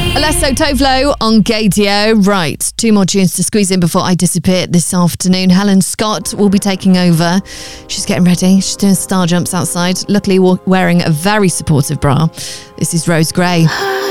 Alesso Tovlo on Gaydio. Right, 2 more tunes to squeeze in before I disappear this afternoon. Helen Scott will be taking over. She's getting ready. She's doing star jumps outside. Luckily, wearing a very supportive bra. This is Rose Gray.